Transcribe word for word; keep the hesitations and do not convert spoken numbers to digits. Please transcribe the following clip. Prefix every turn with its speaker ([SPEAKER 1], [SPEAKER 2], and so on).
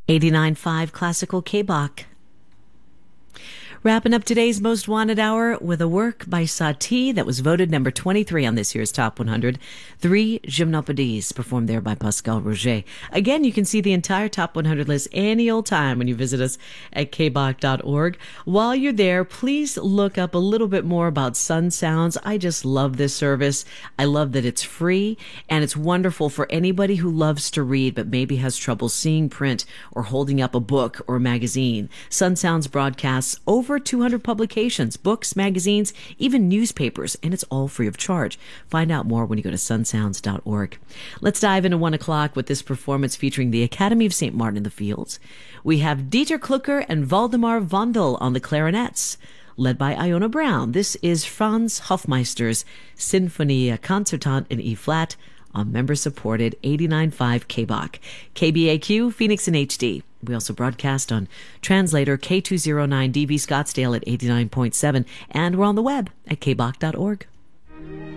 [SPEAKER 1] eighty-nine point five Classical K-Bach. Wrapping up today's Most Wanted Hour with a work by Satie that was voted number twenty-three on this year's Top one hundred. Three Gymnopédies, performed there by Pascal Roger. Again, you can see the entire Top one hundred list any old time when you visit us at k bach dot org. While you're there, please look up a little bit more about Sun Sounds. I just love this service. I love that it's free, and it's wonderful for anybody who loves to read but maybe has trouble seeing print or holding up a book or a magazine. Sun Sounds broadcasts over two hundred publications, books, magazines, even newspapers, and it's all free of charge. Find out more when you go to sun sounds dot org. Let's dive into one o'clock with this performance featuring the Academy of Saint Martin in the Fields. We have Dieter Klucker and Waldemar Vondel on the clarinets, led by Iona Brown. This is Franz Hofmeister's Sinfonia Concertante in E-flat on member-supported eighty-nine point five K-Bach. K B A Q, Phoenix in H D. We also broadcast on translator K two oh nine D B Scottsdale at eighty-nine point seven, and we're on the web at k bach dot org.